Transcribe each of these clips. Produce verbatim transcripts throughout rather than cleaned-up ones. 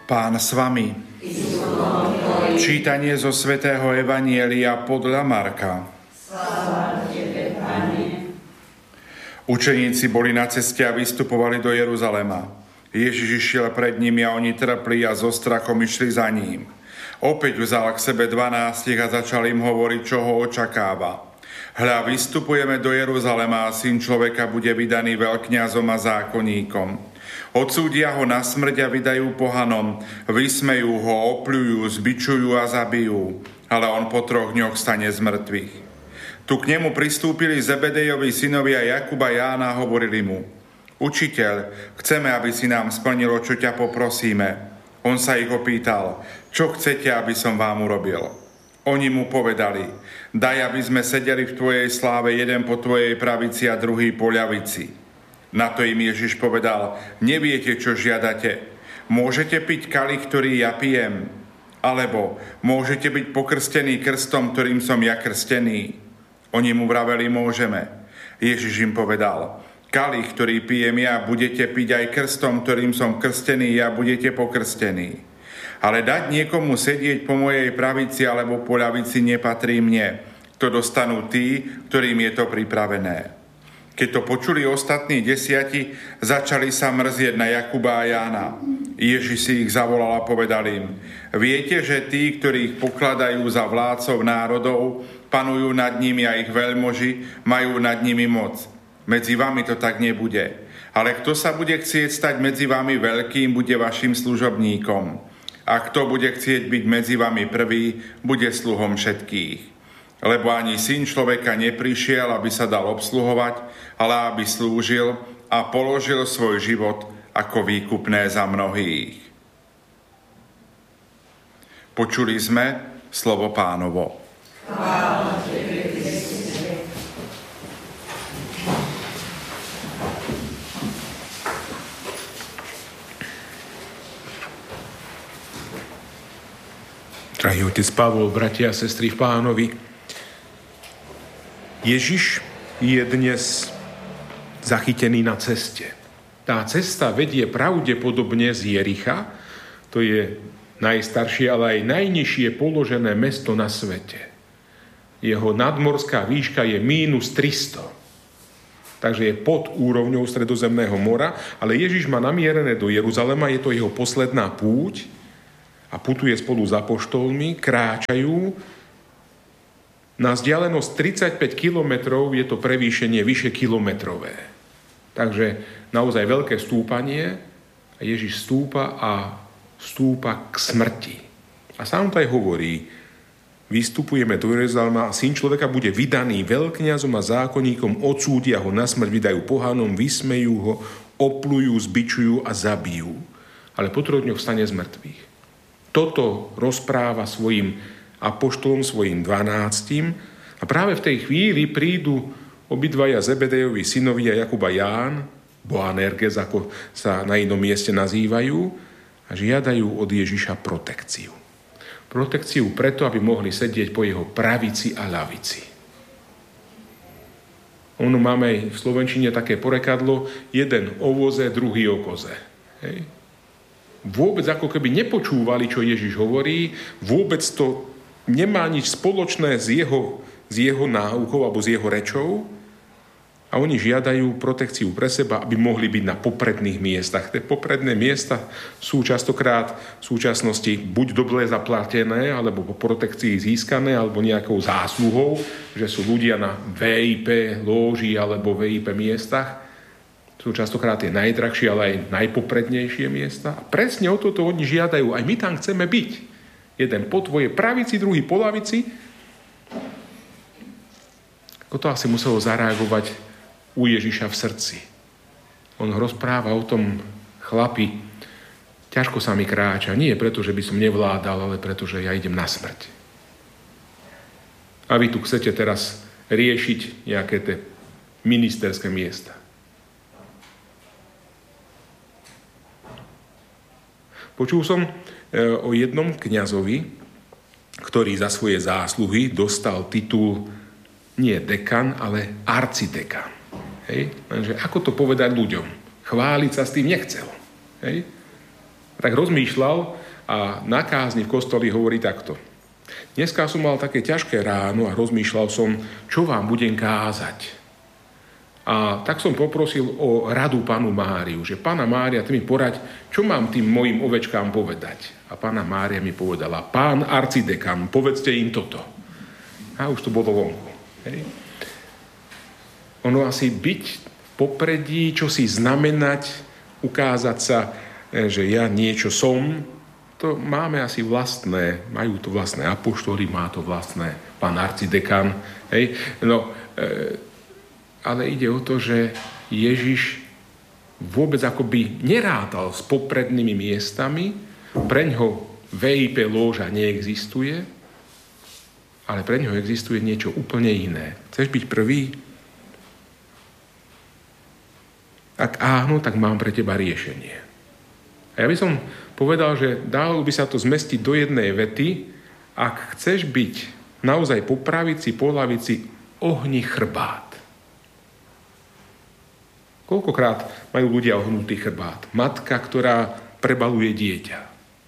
Pán s vami. Čítanie zo svätého Evanjelia podľa Marka. Sláva tebe, Pane. Učeníci boli na ceste a vystupovali do Jeruzalema. Ježiš išiel pred nimi a oni trpli a so strachom išli za ním. Opäť vzal k sebe dvanástich a začal im hovoriť, čo ho očakáva. Hľa, vystupujeme do Jeruzalema a Syn človeka bude vydaný veľkňazom a zákonníkom. Odsúdia ho na smrť a vydajú pohanom, vysmejú ho, opľujú, zbičujú a zabijú, ale on po troch dňoch stane z mŕtvych. Tu k nemu pristúpili Zebedejovi synovia Jakuba a Jána a hovorili mu: Učiteľ, chceme, aby si nám splnilo, čo ťa poprosíme. On sa ich opýtal: Čo chcete, aby som vám urobil? Oni mu povedali: Daj, aby sme sedeli v tvojej sláve, jeden po tvojej pravici a druhý po ľavici. Na to im Ježiš povedal: Neviete, čo žiadate. Môžete piť kalich, ktorý ja pijem? Alebo môžete byť pokrstení krstom, ktorým som ja krstený? Oni mu vraveli: Môžeme. Ježiš im povedal: Kalich, ktorý pijem ja, budete piť aj krstom, ktorým som krstený, ja budete pokrstení. Ale dať niekomu sedieť po mojej pravici alebo po ľavici nepatrí mne. To dostanú tí, ktorým je to pripravené. Keď to počuli ostatní desiati, začali sa mrzieť na Jakuba a Jána. Ježiš si ich zavolal a povedal im: Viete, že tí, ktorí ich pokladajú za vládcov národov, panujú nad nimi a ich veľmoži majú nad nimi moc. Medzi vami to tak nebude. Ale kto sa bude chcieť stať medzi vami veľkým, bude vašim služobníkom. A kto bude chcieť byť medzi vami prvý, bude sluhom všetkých. Lebo ani Syn človeka neprišiel, aby sa dal obsluhovať, ale aby slúžil a položil svoj život ako výkupné za mnohých. Počuli sme slovo Pánovo. Chvála tebe, Kriste. Drahý otec Pavol, bratia a sestry v Pánovi, Ježiš je dnes zachytený na ceste. Tá cesta vedie pravdepodobne z Jericha, to je najstaršie, ale aj najnižšie položené mesto na svete. Jeho nadmorská výška je mínus tristo, takže je pod úrovňou Stredozemného mora, ale Ježiš má namierené do Jeruzalema, je to jeho posledná púť, a putuje spolu s apoštolmi, kráčajú. Na vzdialenosť tridsaťpäť kilometrov je to prevýšenie vyše kilometrové. Takže naozaj veľké stúpanie a Ježiš stúpa a stúpa k smrti. A sám to aj hovorí: Vystupujeme do Jeruzalema a Syn človeka bude vydaný veľkňazom a zákonníkom, odsúdia ho na smrť, vydajú pohanom, vysmejú ho, opľujú, zbičujú a zabijú. Ale po troch dňoch vstane z mŕtvych. Toto rozpráva svojim apoštolom, svojim dvanáctim, a práve v tej chvíli prídu obidvaja Zebedejovi synovia Jakub a Ján, Boanerges, ako sa na inom mieste nazývajú, a žiadajú od Ježiša protekciu. Protekciu preto, aby mohli sedieť po jeho pravici a ľavici. Ono máme aj v slovenčine také porekadlo: jeden o voze, druhý o koze. Hej. Vôbec ako keby nepočúvali, čo Ježiš hovorí, vôbec to nemá nič spoločné s jeho, s jeho náukou alebo s jeho rečou, a oni žiadajú protekciu pre seba, aby mohli byť na popredných miestach. Tie popredné miesta sú častokrát v súčasnosti buď dobre zaplatené, alebo po protekcii získané, alebo nejakou zásluhou, že sú ľudia na vé í pé lóži alebo vé í pé miestach. Sú častokrát tie najdrahšie, ale aj najpoprednejšie miesta. A presne o toto oni žiadajú. Aj my tam chceme byť. Jeden po tvojej pravici, druhý po lavici. Ako to asi muselo zareagovať u Ježiša v srdci. On rozpráva o tom: Chlapi, ťažko sa mi kráča. Nie preto, že by som nevládal, ale preto, že ja idem na smrť. A vy tu chcete teraz riešiť nejaké tie ministerské miesta. Počul som o jednom kňazovi, ktorý za svoje zásluhy dostal titul nie dekan, ale arcidekan. Hej? Lenže ako to povedať ľuďom? Chváliť sa s tým nechcel. Hej? Tak rozmýšľal a na kázni v kostoli hovorí takto. Dneska som mal také ťažké ráno a rozmýšľal som, čo vám budem kázať. A tak som poprosil o radu panu Máriu, že Panna Mária, ty mi poraď, čo mám tým mojim ovečkám povedať. A Panna Mária mi povedala, pán arcidekan, povedzte im toto. A už to bolo vonku. Hej. Ono asi byť v popredí, čo si znamenať, ukázať sa, že ja niečo som, to máme asi vlastné, majú to vlastné apoštoli, má to vlastné pán arcidekan. Hej. No, e, ale ide o to, že Ježiš vôbec akoby nerátal s poprednými miestami, preňho vé í pé lóža neexistuje, ale preňho existuje niečo úplne iné. Chceš byť prvý? Ak áno, tak mám pre teba riešenie. A ja by som povedal, že dalo by sa to zmestiť do jednej vety, ak chceš byť naozaj po pravici, po lavici, ohni chrbát. Koľkokrát majú ľudia ohnutý chrbát? Matka, ktorá prebaluje dieťa.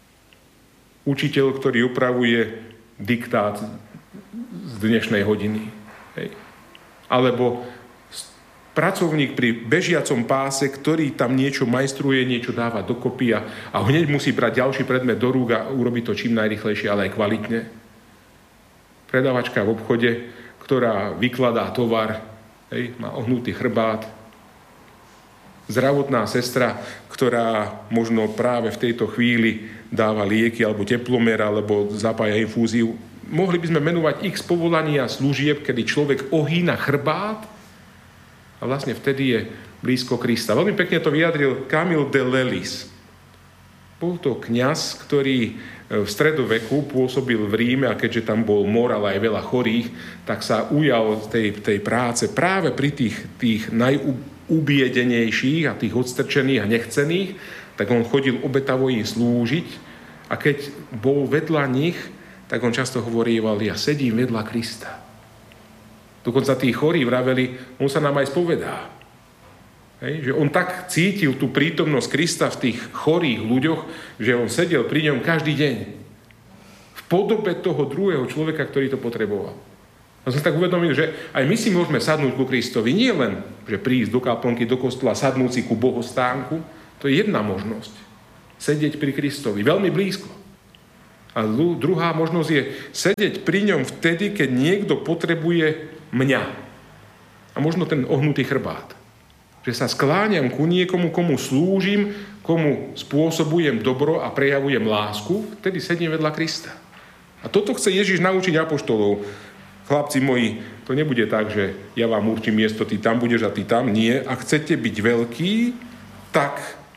Učiteľ, ktorý upravuje diktát z dnešnej hodiny. Hej. Alebo pracovník pri bežiacom páse, ktorý tam niečo majstruje, niečo dáva dokopy a, a hneď musí brať ďalší predmet do rúk a urobiť to čím najrýchlejšie, ale aj kvalitne. Predavačka v obchode, ktorá vykladá tovar, hej, má ohnutý chrbát. Zdravotná sestra, ktorá možno práve v tejto chvíli dáva lieky alebo teplomer, alebo zapája infúziu. Mohli by sme menovať x povolaní a služieb, kedy človek ohýna chrbát a vlastne vtedy je blízko Krista. Veľmi pekne to vyjadril Camille de Lelis. Bol to kňaz, ktorý v stredoveku pôsobil v Ríme a keďže tam bol mor, ale aj veľa chorých, tak sa ujal tej, tej práce práve pri tých, tých najubiedenejších a tých odstrčených a nechcených, tak on chodil obetavo im slúžiť a keď bol vedľa nich, tak on často hovorieval, ja sedím vedľa Krista. Dokonca tí chorí vraveli, on sa nám aj spovedá. Hej, že on tak cítil tú prítomnosť Krista v tých chorých ľuďoch, že on sedel pri ňom každý deň. V podobe toho druhého človeka, ktorý to potreboval. A som tak uvedomil, že aj my si môžeme sadnúť ku Kristovi. Nie len, že prísť do kaplnky, do kostola, sadnúť si ku bohostánku. To je jedna možnosť. Sedieť pri Kristovi. Veľmi blízko. A druhá možnosť je sedieť pri ňom vtedy, keď niekto potrebuje mňa. A možno ten ohnutý chrbát. Že sa skláňam ku niekomu, komu slúžim, komu spôsobujem dobro a prejavujem lásku, vtedy sedím vedľa Krista. A toto chce Ježiš naučiť apoštolov. Chlapci moji, to nebude tak, že ja vám určím miesto, ty tam budeš a ty tam. Nie. Ak chcete byť veľký, tak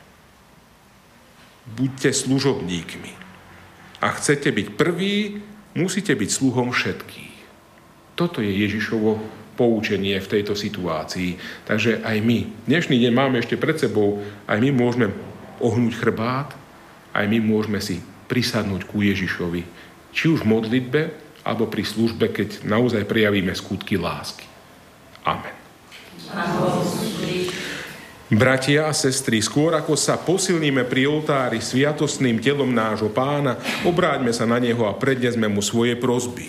buďte služobníkmi. Ak chcete byť prvý, musíte byť sluhom všetkých. Toto je Ježišovo poučenie v tejto situácii. Takže aj my, dnešný deň máme ešte pred sebou, aj my môžeme ohnúť chrbát, aj my môžeme si prisadnúť ku Ježišovi. Či už v modlitbe, alebo pri službe, keď naozaj prejavíme skutky lásky. Amen. Bratia a sestry, skôr ako sa posilníme pri oltári sviatostným telom nášho Pána, obráťme sa na neho a prednesme mu svoje prosby.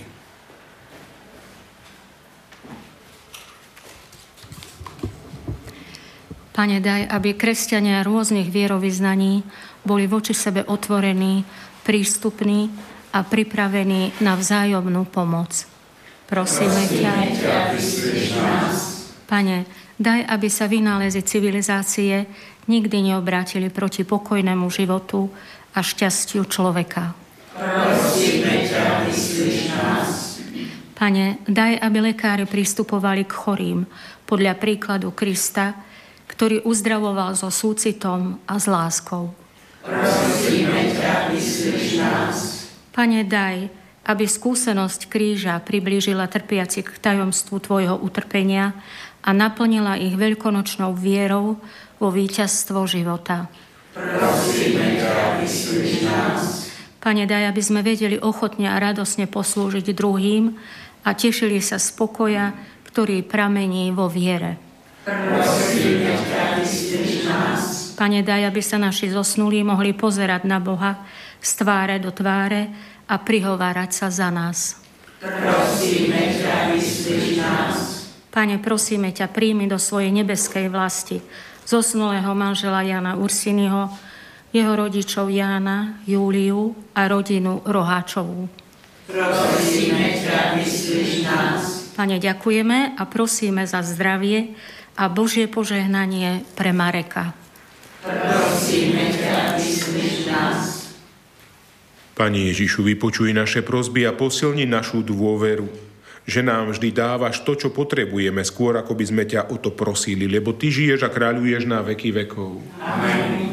Pane, daj, aby kresťania rôznych vierovyznaní boli voči sebe otvorení, prístupní a pripravení na vzájomnú pomoc. Prosíme ťa, Pane, daj, aby sa vynálezy civilizácie nikdy neobrátili proti pokojnému životu a šťastiu človeka. Prosíme ťa, vyslíš nás. Pane, daj, aby lekári pristupovali k chorým podľa príkladu Krista, ktorý uzdravoval so súcitom a s láskou. Prosíme ťa, vyslíš nás. Pane, daj, aby skúsenosť kríža priblížila trpiaci k tajomstvu tvojho utrpenia a naplnila ich veľkonočnou vierou vo víťazstvo života. Prosíme ťa, vyslíš nás. Pane, daj, aby sme vedeli ochotne a radosne poslúžiť druhým a tešili sa z pokoja, ktorý pramení vo viere. Prosíme ťa, vyslíš nás. Pane, daj, aby sa naši zosnulí mohli pozerať na Boha z tváre do tváre a prihovárať sa za nás. Prosíme ťa, vyslíš nás. Pane, prosíme ťa, príjmi do svojej nebeskej vlasti zosnulého manžela Jana Ursiniho, jeho rodičov Jána, Júliu a rodinu Roháčovú. Prosíme ťa, vyslíš nás. Pane, ďakujeme a prosíme za zdravie a Božie požehnanie pre Mareka. Prosíme ťa, vyslíš nás. Pane Ježišu, vypočuj naše prosby a posilni našu dôveru, že nám vždy dávaš to, čo potrebujeme, skôr ako by sme ťa o to prosili, lebo Ty žiješ a kráľuješ na veky vekov. Amen.